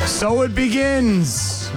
So it begins.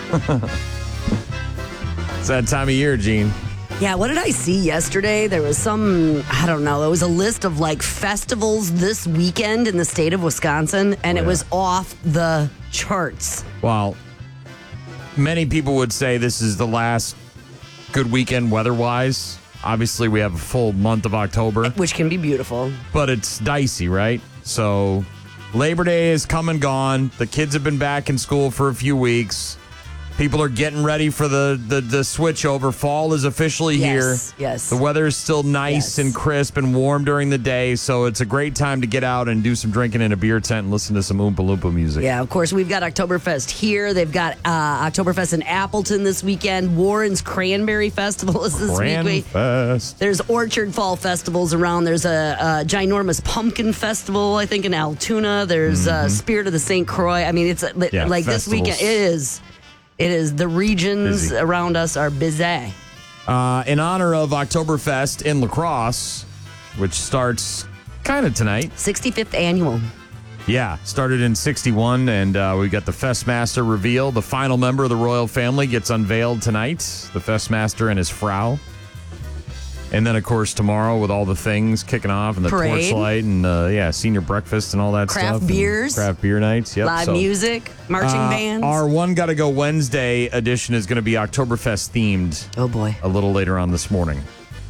It's that time of year, Gene. Yeah, what did I see yesterday? There was some, I don't know, it was a list of like festivals this weekend in the state of Wisconsin, and it was off the charts. Well, many people would say this is the last good weekend weather-wise. Obviously, we have a full month of October. Which can be beautiful. But it's dicey, right? So Labor Day is come and gone. The kids have been back in school for a few weeks. People are getting ready for the switch over. Fall is officially here. Yes. The weather is still nice and crisp and warm during the day, so it's a great time to get out and do some drinking in a beer tent and listen to some Oompa Loompa music. Yeah, of course, we've got Oktoberfest here. They've got Oktoberfest in Appleton this weekend. Warren's Cranberry Festival is this week. There's Orchard Fall festivals around. There's a ginormous Pumpkin Festival, I think, in Altoona. There's Spirit of the St. Croix. I mean, it's like festivals. This weekend. It is. The regions around us are busy. In honor of Oktoberfest in La Crosse, which starts kind of tonight. 65th annual. Yeah, started in 61, and we got the Festmaster reveal. The final member of the royal family gets unveiled tonight, the Festmaster and his Frau. And then, of course, tomorrow with all the things kicking off and the parade. Torchlight and, senior breakfast and all that stuff. Craft beers. Craft beer nights. Yep. Live music, marching bands. Our One Gotta Go Wednesday edition is going to be Oktoberfest themed. Oh, boy. A little later on this morning.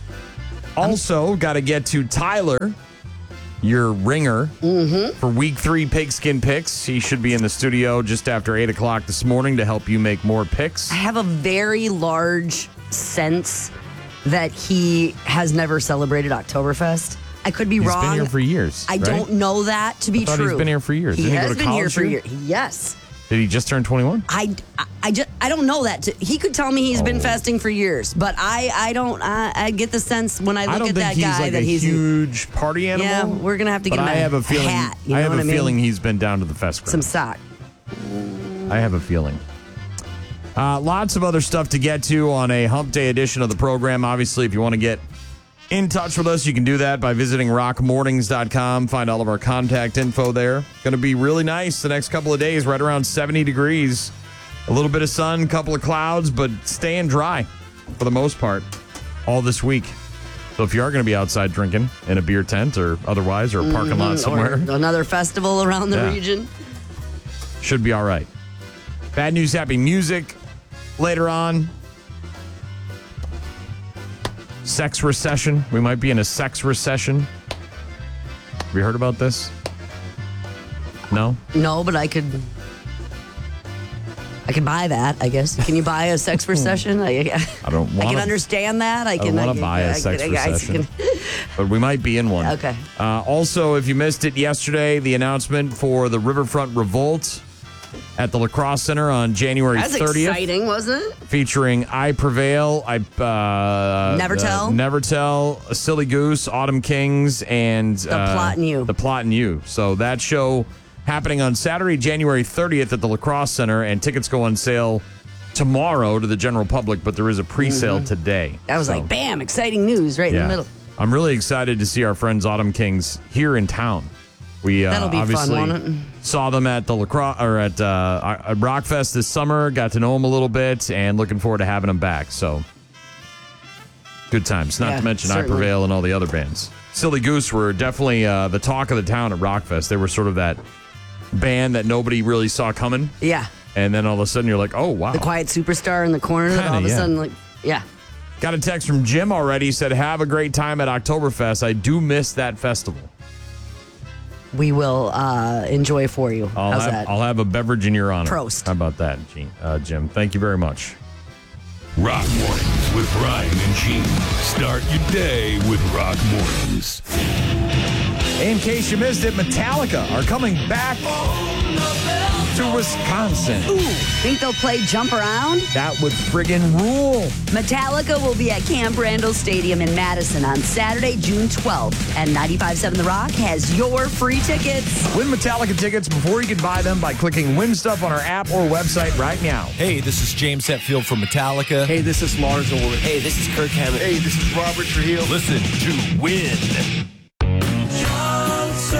Also, got to get to Tyler, your ringer, for week 3 pigskin picks. He should be in the studio just after 8 o'clock this morning to help you make more picks. I have a very large sense that he has never celebrated Oktoberfest. I could be wrong. He's been here for years. I don't know that to be true. He's been here for years. He has been here for years. Yes. Did he just turn 21? I don't know that. He could tell me he's been fasting for years, but I don't. I get the sense when I look at that guy that he's a huge party animal. Yeah, we're gonna have to get him a hat. I have a feeling he's been down to the fest ground. Some sock. I have a feeling. Lots of other stuff to get to on a hump day edition of the program. Obviously, if you want to get in touch with us, you can do that by visiting rockmornings.com. Find all of our contact info there. Going to be really nice the next couple of days, right around 70 degrees. A little bit of sun, couple of clouds, but staying dry for the most part all this week. So if you are going to be outside drinking in a beer tent or otherwise, or a parking lot somewhere. Or another festival around the region. Should be all right. Bad news, happy music. Later on, sex recession. We might be in a sex recession. Have you heard about this? No? No, but I could buy that, I guess. Can you buy a sex recession? I don't want I can understand that. I want to buy a sex recession. But we might be in one. Okay. Also, if you missed it yesterday, the announcement for the Riverfront Revolt at the La Crosse Center on January 30th. That's exciting, wasn't it? Featuring I Prevail, Never Tell, Silly Goose, Autumn Kings, and The Plot and You. The Plot and You. So that show happening on Saturday, January 30th at the La Crosse Center, and tickets go on sale tomorrow to the general public, but there is a pre-sale today. That was like, bam, exciting news right in the middle. I'm really excited to see our friends Autumn Kings here in town. We That'll be obviously fun, won't it? saw them at the at Rockfest this summer, got to know them a little bit, and looking forward to having them back. So, good times. Not to mention certainly. I Prevail and all the other bands. Silly Goose were definitely the talk of the town at Rockfest. They were sort of that band that nobody really saw coming. Yeah. And then all of a sudden you're like, oh, wow. The quiet superstar in the corner that all of a sudden, Got a text from Jim already. He said, have a great time at Oktoberfest. I do miss that festival. We will enjoy for you. How's that? I'll have a beverage in your honor. Prost. How about that, Jim? Thank you very much. Rock Mornings with Ryan and Gene. Start your day with Rock Mornings. In case you missed it, Metallica are coming back to Wisconsin. Ooh, think they'll play Jump Around? That would friggin' rule. Metallica will be at Camp Randall Stadium in Madison on Saturday, June 12th. And 95.7 The Rock has your free tickets. Win Metallica tickets before you can buy them by clicking Win Stuff on our app or website right now. Hey, this is James Hetfield from Metallica. Hey, this is Lars Ulrich. Hey, this is Kirk Hammett. Hey, this is Robert Trujillo. Listen to Win. Johnson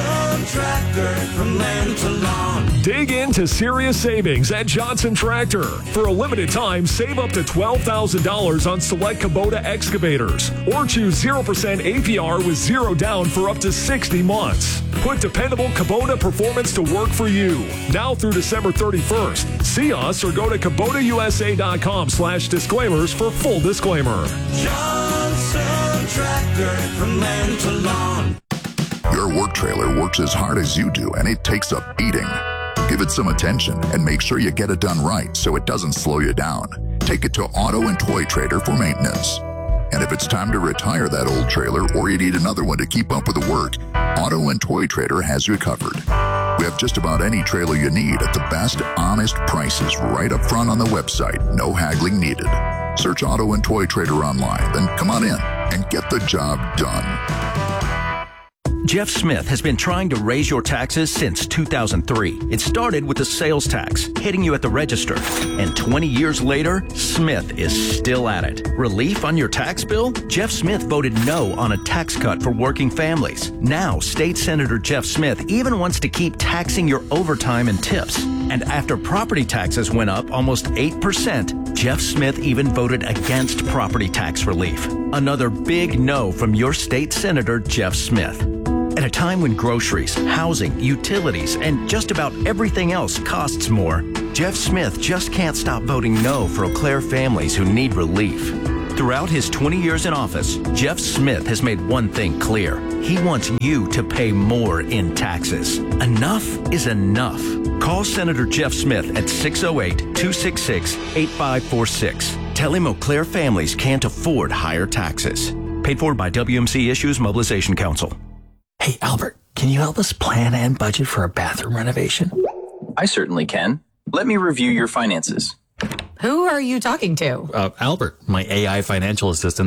Tractor, from land to lawn. Dig into serious savings at Johnson Tractor. For a limited time, save up to $12,000 on select Kubota excavators, or choose 0% APR with 0 down for up to 60 months. Put dependable Kubota performance to work for you. Now through December 31st. See us or go to KubotaUSA.com/disclaimers for full disclaimer. Johnson Tractor, from land to lawn. Your work trailer works as hard as you do, and it takes a beating. Give it some attention and make sure you get it done right so it doesn't slow you down. Take it to Auto and Toy Trader for maintenance. And if it's time to retire that old trailer or you need another one to keep up with the work, Auto and Toy Trader has you covered. We have just about any trailer you need at the best, honest prices right up front on the website. No haggling needed. Search Auto and Toy Trader online, then come on in and get the job done. Jeff Smith has been trying to raise your taxes since 2003. It started with the sales tax, hitting you at the register. And 20 years later, Smith is still at it. Relief on your tax bill? Jeff Smith voted no on a tax cut for working families. Now, State Senator Jeff Smith even wants to keep taxing your overtime and tips. And after property taxes went up almost 8%, Jeff Smith even voted against property tax relief. Another big no from your state senator, Jeff Smith. At a time when groceries, housing, utilities, and just about everything else costs more, Jeff Smith just can't stop voting no for Eau Claire families who need relief. Throughout his 20 years in office, Jeff Smith has made one thing clear. He wants you to pay more in taxes. Enough is enough. Call Senator Jeff Smith at 608-266-8546. Tell him Eau Claire families can't afford higher taxes. Paid for by WMC Issues Mobilization Council. Hey, Albert, can you help us plan and budget for a bathroom renovation? I certainly can. Let me review your finances. Who are you talking to? Albert, my AI financial assistant.